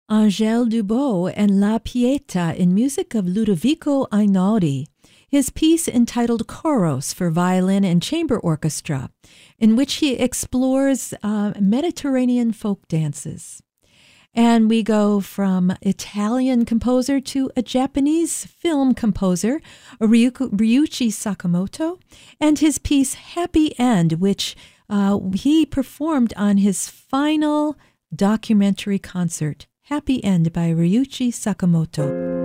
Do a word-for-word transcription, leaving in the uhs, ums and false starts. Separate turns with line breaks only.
Angèle Dubos and La Pietà in music of Ludovico Einaudi. His piece entitled Choros for violin and chamber orchestra, in which he explores uh, Mediterranean folk dances. And we go from Italian composer to a Japanese film composer, Ryuko, Ryuichi Sakamoto, and his piece Happy End, which uh, he performed on his final documentary concert, Happy End by Ryuichi Sakamoto.